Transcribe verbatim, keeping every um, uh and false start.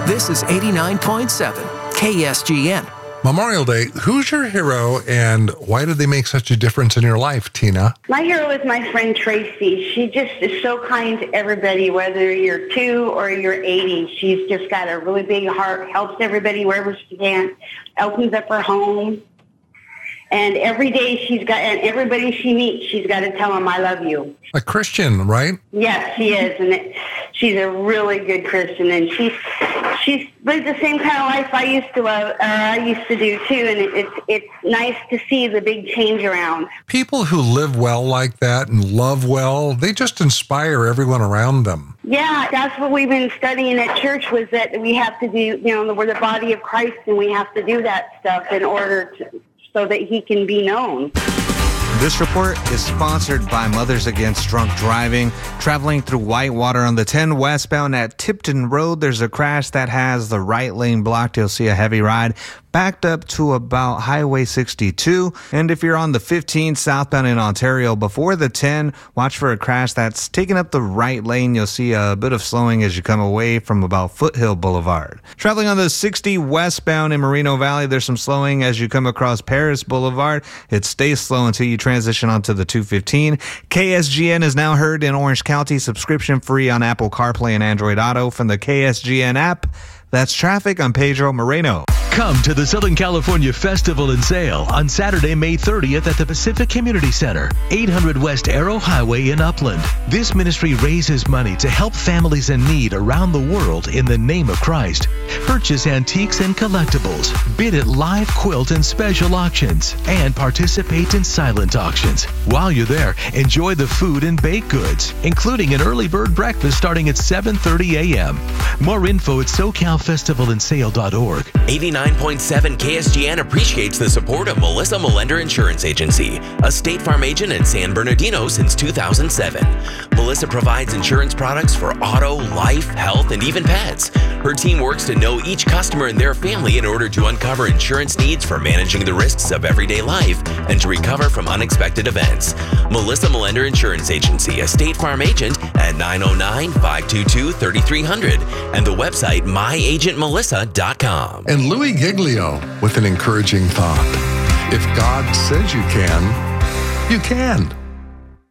This is eighty-nine point seven K S G N. Memorial Day, who's your hero and why did they make such a difference in your life, Tina? My hero is my friend Tracy. She just is so kind to everybody, whether you're two or you're eighty. She's just got a really big heart, helps everybody wherever she can, opens up her home. And every day she's got, and everybody she meets, she's got to tell them, I love you. A Christian, right? Yes, she is. And it, she's a really good Christian. And she's she's lived the same kind of life I used to love, or I used to do too. And it, it's it's nice to see the big change around. People who live well like that and love well, they just inspire everyone around them. Yeah, that's what we've been studying at church, was that we have to do, you know, we're the body of Christ and we have to do that stuff in order to, so that he can be known. This report is sponsored by Mothers Against Drunk Driving. Traveling through Whitewater on the ten westbound at Tipton Road, there's a crash that has the right lane blocked. You'll see a heavy ride backed up to about Highway sixty-two. And if you're on the fifteen southbound in Ontario before the ten, watch for a crash that's taking up the right lane. You'll see a bit of slowing as you come away from about Foothill Boulevard. Traveling on the sixty westbound in Moreno Valley, there's some slowing as you come across Paris Boulevard. It stays slow until you transition onto the two fifteen. K S G N is now heard in Orange County, subscription free on Apple CarPlay and Android Auto from the K S G N app. That's traffic. I'm Pedro Moreno. Come to the Southern California Festival and Sale on Saturday, May thirtieth at the Pacific Community Center, eight hundred West Arrow Highway in Upland. This ministry raises money to help families in need around the world in the name of Christ. Purchase antiques and collectibles, bid at live quilt and special auctions, and participate in silent auctions. While you're there, enjoy the food and baked goods, including an early bird breakfast starting at seven thirty a.m. More info at so cal festival and sale dot org. eighty-nine point seven K S G N appreciates the support of Melissa Melender Insurance Agency, a State Farm agent in San Bernardino since two thousand seven. Melissa provides insurance products for auto, life, health, and even pets. Her team works to know each customer and their family in order to uncover insurance needs for managing the risks of everyday life and to recover from unexpected events. Melissa Melender Insurance Agency, a State Farm agent at nine oh nine, five two two, three three zero zero and the website my agent melissa dot com. And Louis Giglio with an encouraging thought. If God says you can, you can.